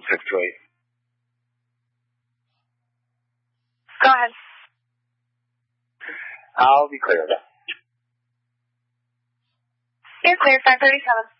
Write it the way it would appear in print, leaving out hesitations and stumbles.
628. Go ahead. I'll be clear. You're clear, 537.